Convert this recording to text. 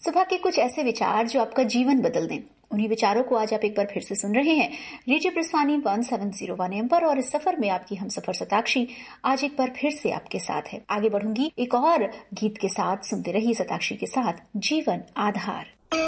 सुबह के कुछ ऐसे विचार जो आपका जीवन बदल दें। उन्हीं विचारों को आज आप एक बार फिर से सुन रहे हैं रेडियो प्रस्थानी 1701 एम पर, और इस सफर में आपकी हम सफर शताक्षी आज एक बार फिर से आपके साथ है। आगे बढ़ूंगी एक और गीत के साथ। सुनते रहिए शताक्षी के साथ जीवन आधार।